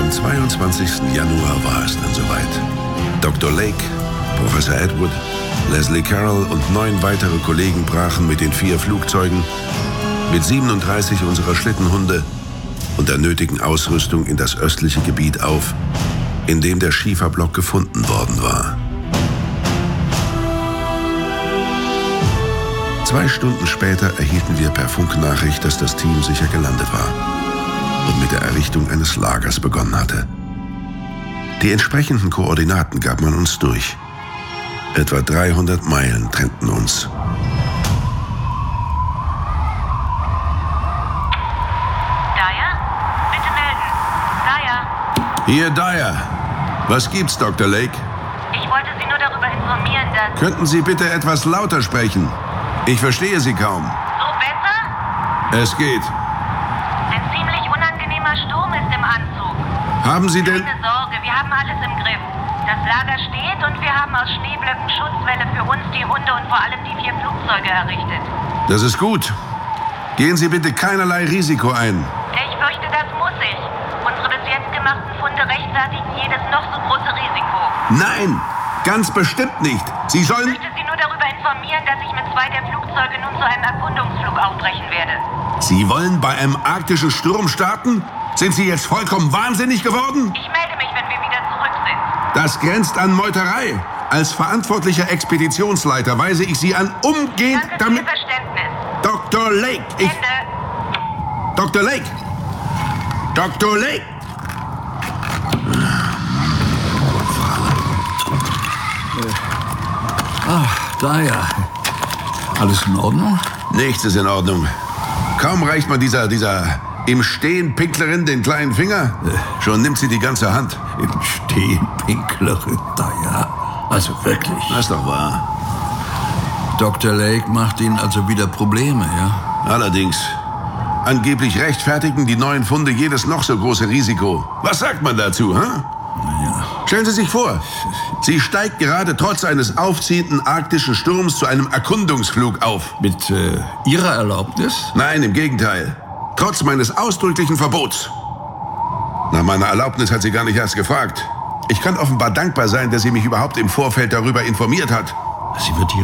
Am 22. Januar war es dann soweit. Dr. Lake, Professor Edward, Leslie Carroll und 9 weitere Kollegen brachen mit den 4 Flugzeugen, mit 37 unserer Schlittenhunde und der nötigen Ausrüstung in das östliche Gebiet auf, in dem der Schieferblock gefunden worden war. 2 Stunden später erhielten wir per Funknachricht, dass das Team sicher gelandet war und mit der Errichtung eines Lagers begonnen hatte. Die entsprechenden Koordinaten gab man uns durch. Etwa 300 Meilen trennten uns. Dyer? Bitte melden. Dyer? Hier, Dyer. Was gibt's, Dr. Lake? Ich wollte Sie nur darüber informieren, dass... Könnten Sie bitte etwas lauter sprechen? Ich verstehe Sie kaum. So besser? Es geht. Ein ziemlich unangenehmer Sturm ist im Anzug. Haben Sie denn... Keine Sorge, wir haben alles im Griff. Das Lager steht und wir haben aus Schneeblöcken Schutzwälle für uns, die Hunde und vor allem die 4 Flugzeuge errichtet. Das ist gut. Gehen Sie bitte keinerlei Risiko ein. Ich fürchte, das muss ich. Unsere bis jetzt gemachten Funde rechtfertigen jedes noch so große Risiko. Nein, ganz bestimmt nicht. Sie Ich sollen... möchte Sie nur darüber informieren, dass ich mit 2 der Flugzeuge nun zu einem Erkundungsflug aufbrechen werde. Sie wollen bei einem arktischen Sturm starten? Sind Sie jetzt vollkommen wahnsinnig geworden? Ich melde mich, wenn wir wieder zurück sind. Das grenzt an Meuterei. Als verantwortlicher Expeditionsleiter weise ich Sie an, umgehend Danke für Ihr damit... Verständnis. Dr. Lake, Ende. Dr. Lake! Dr. Lake! Dyer. Alles in Ordnung? Nichts ist in Ordnung. Kaum reicht man dieser im Stehen Pinklerin den kleinen Finger, schon nimmt sie die ganze Hand. Im Stehen Pinklerin, Dyer. Also wirklich. Das ist doch wahr. Dr. Lake macht Ihnen also wieder Probleme, ja? Allerdings. Angeblich rechtfertigen die neuen Funde jedes noch so große Risiko. Was sagt man dazu, hä? Naja. Stellen Sie sich vor, sie steigt gerade trotz eines aufziehenden arktischen Sturms zu einem Erkundungsflug auf. Mit Ihrer Erlaubnis? Nein, im Gegenteil. Trotz meines ausdrücklichen Verbots. Nach meiner Erlaubnis hat sie gar nicht erst gefragt. Ich kann offenbar dankbar sein, dass sie mich überhaupt im Vorfeld darüber informiert hat. Sie wird